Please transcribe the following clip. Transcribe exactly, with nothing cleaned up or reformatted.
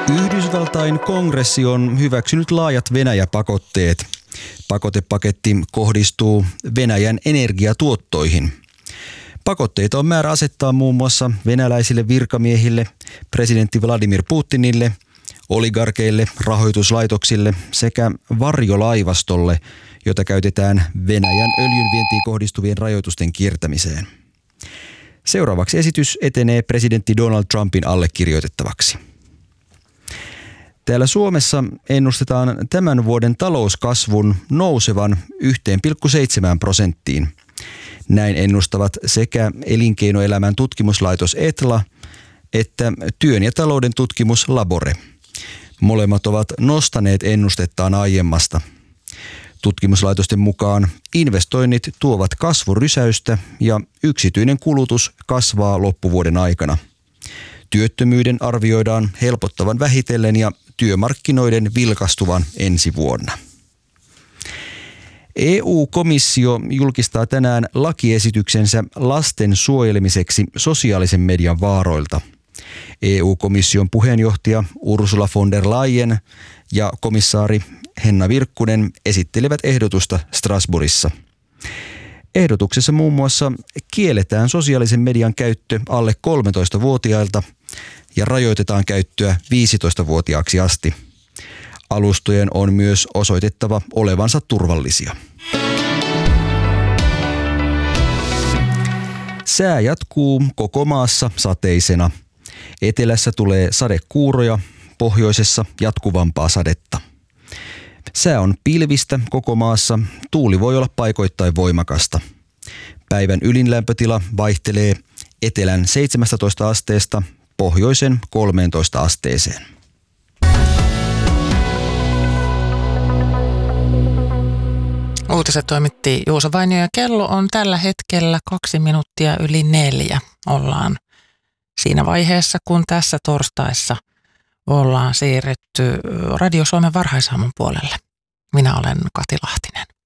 Yhdysvaltain kongressi on hyväksynyt laajat Venäjä-pakotteet. Pakotepaketti kohdistuu Venäjän energiatuottoihin. Pakotteita on määrä asettaa muun muassa venäläisille virkamiehille, presidentti Vladimir Putinille, oligarkeille, rahoituslaitoksille sekä varjolaivastolle, jota käytetään Venäjän öljynvientiin kohdistuvien rajoitusten kiertämiseen. Seuraavaksi esitys etenee presidentti Donald Trumpin allekirjoitettavaksi. Täällä Suomessa ennustetaan tämän vuoden talouskasvun nousevan yksi pilkku seitsemän prosenttiin. Näin ennustavat sekä elinkeinoelämän tutkimuslaitos Etla että työn ja talouden tutkimus Labore. Molemmat ovat nostaneet ennustettaan aiemmasta. Tutkimuslaitosten mukaan investoinnit tuovat kasvurysäystä ja yksityinen kulutus kasvaa loppuvuoden aikana. Työttömyyden arvioidaan helpottavan vähitellen ja työmarkkinoiden vilkastuvan ensi vuonna. E U-komissio julkistaa tänään lakiesityksensä lasten suojelemiseksi sosiaalisen median vaaroilta. E U-komission puheenjohtaja Ursula von der Leyen ja komissaari Henna Virkkunen esittelevät ehdotusta Strasbourgissa. Ehdotuksessa muun muassa kielletään sosiaalisen median käyttö alle kolmetoistavuotiailta ja rajoitetaan käyttöä viisitoistavuotiaaksi asti. Alustojen on myös osoitettava olevansa turvallisia. Sää jatkuu koko maassa sateisena. Etelässä tulee sadekuuroja, pohjoisessa jatkuvampaa sadetta. Sää on pilvistä koko maassa, tuuli voi olla paikoittain voimakasta. Päivän ylinlämpötila vaihtelee etelän seitsemästätoista asteesta pohjoisen kolmeentoista asteeseen. Uutiset toimitti Juuso Vainio ja kello on tällä hetkellä kaksi minuuttia yli neljä. Ollaan siinä vaiheessa, kun tässä torstaissa ollaan siirretty Radio Suomen varhaisaamun puolelle. Minä olen Kati Lahtinen.